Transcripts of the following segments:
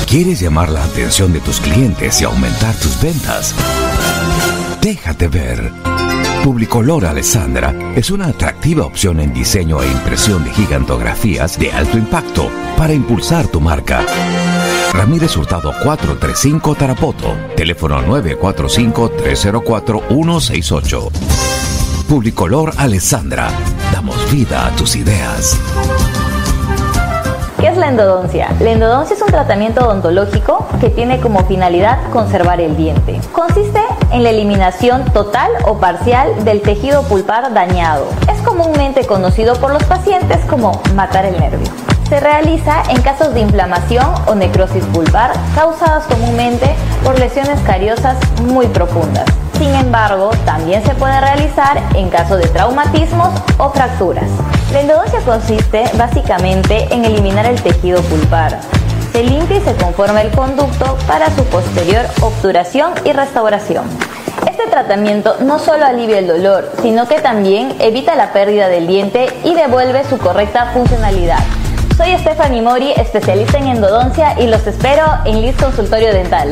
¿Quieres llamar la atención de tus clientes y aumentar tus ventas? Déjate ver. Publicolor Alessandra es una atractiva opción en diseño e impresión de gigantografías de alto impacto para impulsar tu marca. Ramírez Hurtado 435 Tarapoto, teléfono 945-304-168. Publicolor Alessandra, damos vida a tus ideas. ¿Qué es la endodoncia? La endodoncia es un tratamiento odontológico que tiene como finalidad conservar el diente. Consiste en la eliminación total o parcial del tejido pulpar dañado. Es comúnmente conocido por los pacientes como matar el nervio. Se realiza en casos de inflamación o necrosis pulpar causadas comúnmente por lesiones cariosas muy profundas. Sin embargo, también se puede realizar en caso de traumatismos o fracturas. La endodoncia consiste básicamente en eliminar el tejido pulpar. Se limpia y se conforma el conducto para su posterior obturación y restauración. Este tratamiento no solo alivia el dolor, sino que también evita la pérdida del diente y devuelve su correcta funcionalidad. Soy Stephanie Mori, especialista en endodoncia, y los espero en Liz Consultorio Dental.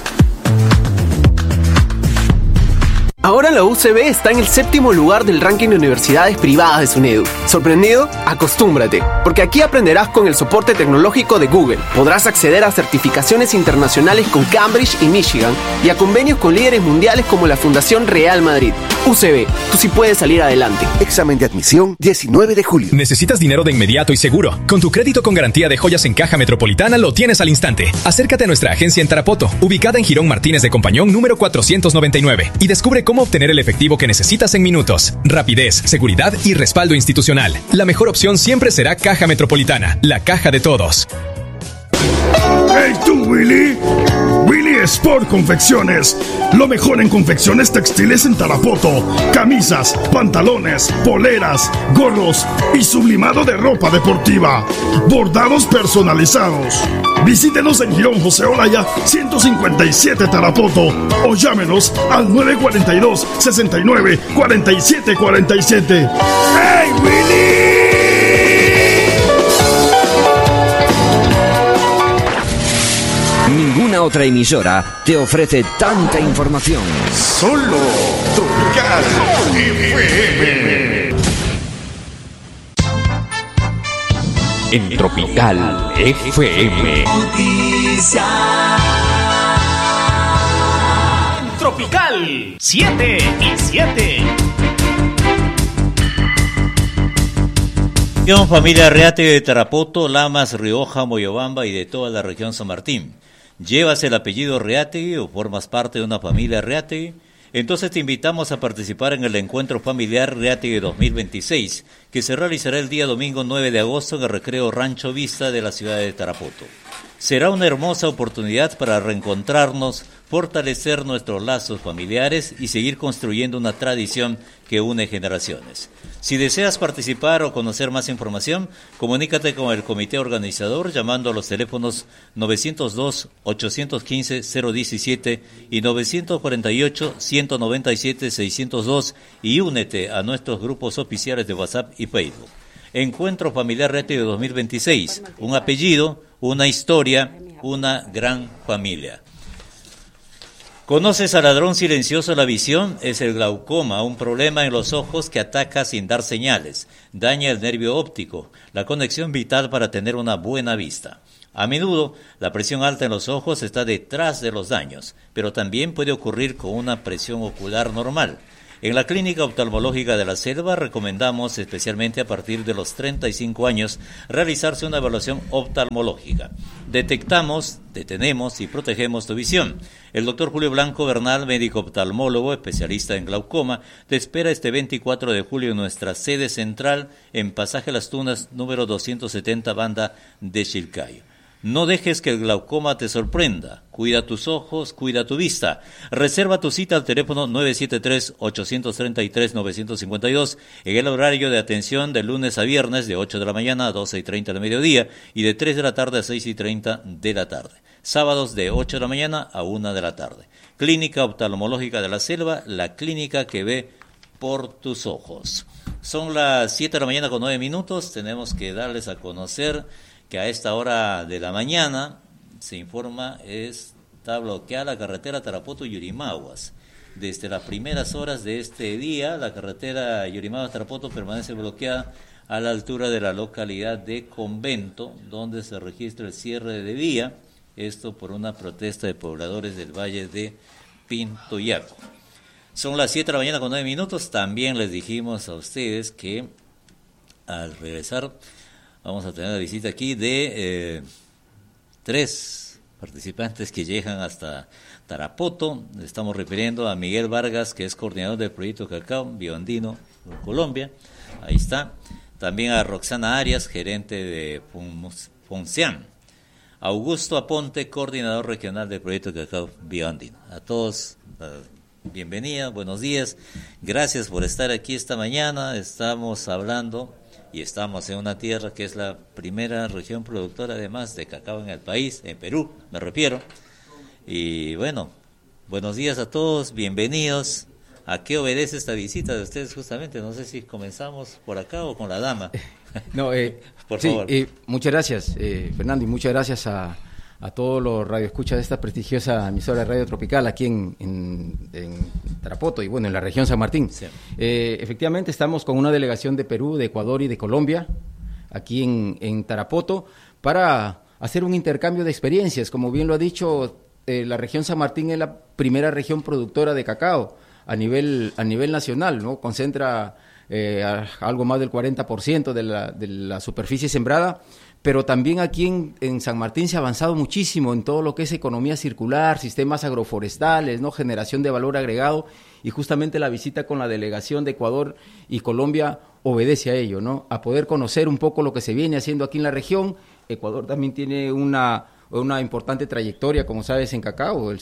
Ahora la UCB está en el 7º lugar del ranking de universidades privadas de SUNEDU. ¿Sorprendido? Acostúmbrate, porque aquí aprenderás con el soporte tecnológico de Google. Podrás acceder a certificaciones internacionales con Cambridge y Michigan y a convenios con líderes mundiales como la Fundación Real Madrid. UCB, tú sí puedes salir adelante. Examen de admisión 19 de julio. ¿Necesitas dinero de inmediato y seguro? Con tu crédito con garantía de joyas en Caja Metropolitana lo tienes al instante. Acércate a nuestra agencia en Tarapoto, ubicada en Girón Martínez de Compañón número 499, y descubre cómo obtener el efectivo que necesitas en minutos. Rapidez, seguridad y respaldo institucional. La mejor opción siempre será Caja Metropolitana, la caja de todos. ¡Hey tú, Willy! Willy Sport Confecciones. Lo mejor en confecciones textiles en Tarapoto. Camisas, pantalones, poleras, gorros y sublimado de ropa deportiva. Bordados personalizados. Visítenos en Girón José Olaya 157 Tarapoto o llámenos al 942-69-4747. ¡Hey, Willy! Ninguna otra emisora te ofrece tanta información. Solo Tropical FM. En Tropical FM. Tropical 7 y 7. Familia Reate de Tarapoto, Lamas, Rioja, Moyobamba y de toda la región San Martín. ¿Llevas el apellido Reategui o formas parte de una familia Reategui? Entonces te invitamos a participar en el Encuentro Familiar Reategui 2026, que se realizará el día domingo 9 de agosto en el Recreo Rancho Vista de la ciudad de Tarapoto. Será una hermosa oportunidad para reencontrarnos, fortalecer nuestros lazos familiares y seguir construyendo una tradición que une generaciones. Si deseas participar o conocer más información, comunícate con el comité organizador llamando a los teléfonos 902-815-017 y 948-197-602 y únete a nuestros grupos oficiales de WhatsApp y Facebook. Encuentro Familiar Reategui 2026, un apellido, una historia, una gran familia. ¿Conoces al ladrón silencioso de la visión? Es el glaucoma, un problema en los ojos que ataca sin dar señales, daña el nervio óptico, la conexión vital para tener una buena vista. A menudo, la presión alta en los ojos está detrás de los daños, pero también puede ocurrir con una presión ocular normal. En la Clínica Oftalmológica de la Selva recomendamos, especialmente a partir de los 35 años, realizarse una evaluación oftalmológica. Detectamos, detenemos y protegemos tu visión. El doctor Julio Blanco Bernal, médico oftalmólogo, especialista en glaucoma, te espera este 24 de julio en nuestra sede central en Pasaje Las Tunas, número 270, Banda de Chilcayo. No dejes que el glaucoma te sorprenda. Cuida tus ojos, cuida tu vista. Reserva tu cita al teléfono 973-833-952 en el horario de atención de lunes a viernes de 8 de la mañana a 12:30 del mediodía y de 3 de la tarde a 6:30 de la tarde. Sábados de 8 de la mañana a 1 de la tarde. Clínica Oftalmológica de la Selva, la clínica que ve por tus ojos. Son las 7 de la mañana con 9 minutos. Tenemos que darles a conocer que a esta hora de la mañana se informa está bloqueada la carretera Tarapoto-Yurimaguas. Desde las primeras horas de este día, la carretera Yurimaguas-Tarapoto permanece bloqueada a la altura de la localidad de Convento, donde se registra el cierre de vía, esto por una protesta de pobladores del Valle de Pintoyaco. Son las 7 de la mañana con 9 minutos. También les dijimos a ustedes que al regresar vamos a tener la visita aquí de 3 participantes que llegan hasta Tarapoto. Estamos refiriendo a Miguel Vargas, que es coordinador del proyecto Cacao Bioandino Colombia. Ahí está. También a Roxana Arias, gerente de Fonsean. Augusto Aponte, coordinador regional del proyecto Cacao Bioandino. A todos, bienvenida, buenos días. Gracias por estar aquí esta mañana. Estamos hablando y estamos en una tierra que es la primera región productora además de cacao en el país, en Perú, me refiero. Y bueno, buenos días a todos, bienvenidos. ¿A qué obedece esta visita de ustedes justamente? No sé si comenzamos por acá o con la dama. No, por favor. Muchas gracias, Fernando, y muchas gracias a todos los radioescuchas de esta prestigiosa emisora de Radio Tropical aquí en Tarapoto y bueno, en la región San Martín. Sí. Efectivamente, estamos con una delegación de Perú, de Ecuador y de Colombia aquí en Tarapoto para hacer un intercambio de experiencias. Como bien lo ha dicho, la región San Martín es la primera región productora de cacao a nivel nacional, ¿no? Concentra algo más del 40% de la superficie sembrada, pero también aquí en San Martín se ha avanzado muchísimo en todo lo que es economía circular, sistemas agroforestales, ¿no? Generación de valor agregado, y justamente la visita con la delegación de Ecuador y Colombia obedece a ello, ¿no? A poder conocer un poco lo que se viene haciendo aquí en la región. Ecuador también tiene una importante trayectoria, como sabes, en cacao, el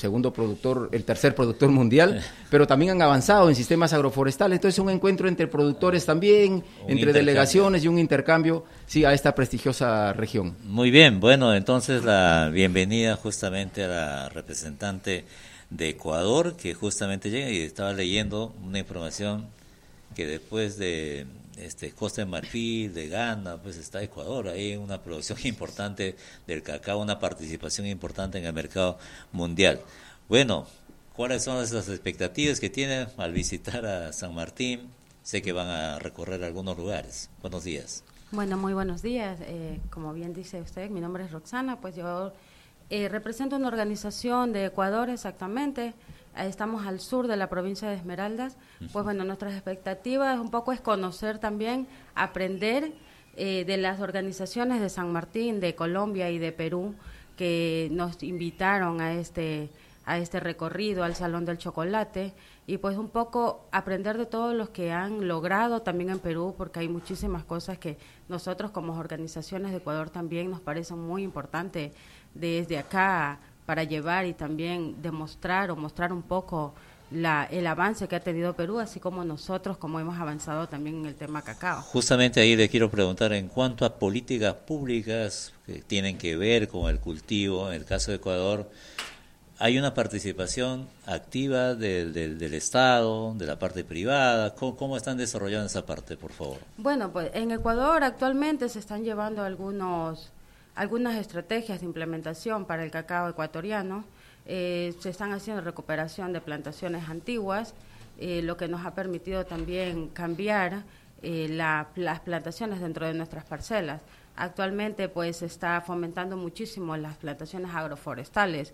tercer productor mundial, pero también han avanzado en sistemas agroforestales. Entonces, un encuentro entre productores también, entre delegaciones y un intercambio, sí, a esta prestigiosa región. Muy bien, bueno, entonces la bienvenida justamente a la representante de Ecuador, que justamente llega, y estaba leyendo una información que después de Costa de Marfil, de Ghana, pues está Ecuador, hay una producción importante del cacao, una participación importante en el mercado mundial. Bueno, ¿cuáles son las expectativas que tienen al visitar a San Martín? Sé que van a recorrer algunos lugares. Buenos días. Bueno, muy buenos días. Como bien dice usted, mi nombre es Roxana, pues yo represento una organización de Ecuador exactamente. Estamos al sur de la provincia de Esmeraldas. Pues bueno, nuestras expectativas un poco es conocer también, aprender de las organizaciones de San Martín, de Colombia y de Perú, que nos invitaron a este recorrido al Salón del Chocolate, y pues un poco aprender de todos los que han logrado también en Perú, porque hay muchísimas cosas que nosotros como organizaciones de Ecuador también nos parecen muy importantes desde acá para llevar y también demostrar o mostrar un poco el avance que ha tenido Perú, así como nosotros, como hemos avanzado también en el tema cacao. Justamente ahí le quiero preguntar, en cuanto a políticas públicas que tienen que ver con el cultivo, en el caso de Ecuador, ¿hay una participación activa del Estado, de la parte privada? ¿Cómo están desarrollando esa parte, por favor? Bueno, pues en Ecuador actualmente se están llevando algunas estrategias de implementación para el cacao ecuatoriano. Se están haciendo recuperación de plantaciones antiguas, lo que nos ha permitido también cambiar las plantaciones dentro de nuestras parcelas. Actualmente pues se está fomentando muchísimo las plantaciones agroforestales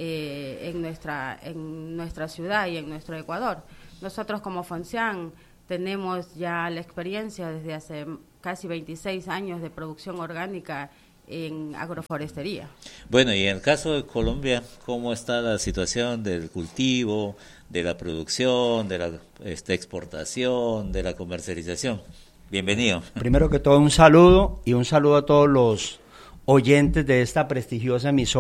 en nuestra ciudad y en nuestro Ecuador. Nosotros como Fonsean tenemos ya la experiencia desde hace casi 26 años de producción orgánica en agroforestería. Bueno, y en el caso de Colombia, ¿cómo está la situación del cultivo, de la producción, de la exportación, de la comercialización? Bienvenido. Primero que todo, un saludo a todos los oyentes de esta prestigiosa emisora